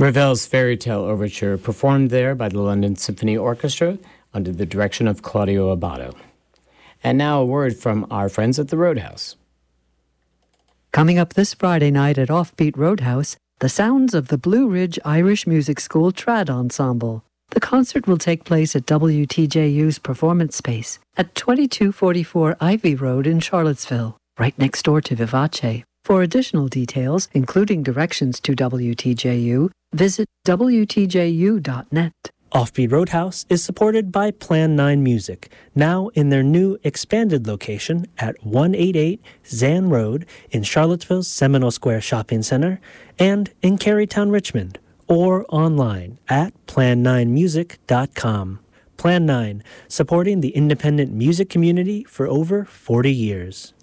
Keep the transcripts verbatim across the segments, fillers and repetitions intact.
Ravel's Fairy Tale Overture, performed there by the London Symphony Orchestra under the direction of Claudio Abbado. And now a word from our friends at the Roadhouse. Coming up this Friday night at Offbeat Roadhouse, the sounds of the Blue Ridge Irish Music School Trad Ensemble. The concert will take place at W T J U's Performance Space at twenty-two forty-four Ivy Road in Charlottesville, right next door to Vivace. For additional details, including directions to W T J U, visit W T J U dot net. Offbeat Roadhouse is supported by Plan nine Music, now in their new expanded location at one eighty-eight Zan Road in Charlottesville's Seminole Square Shopping Center and in Carytown, Richmond, or online at plan nine music dot com. Plan nine, supporting the independent music community for over forty years.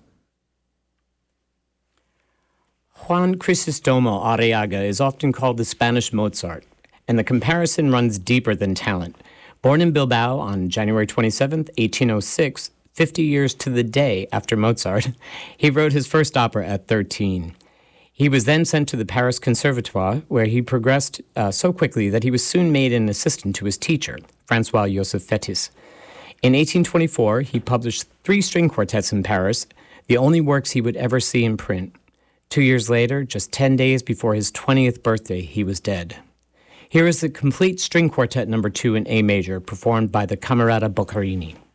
Juan Crisostomo Arriaga is often called the Spanish Mozart, and the comparison runs deeper than talent. Born in Bilbao on January twenty-seventh, eighteen oh six, fifty years to the day after Mozart, he wrote his first opera at thirteen. He was then sent to the Paris Conservatoire, where he progressed uh, so quickly that he was soon made an assistant to his teacher, Francois-Joseph Fétis. In eighteen twenty-four, he published three string quartets in Paris, the only works he would ever see in print. Two years later, just ten days before his twentieth birthday, he was dead. Here is the complete string quartet number two in A major, performed by the Camerata Boccherini.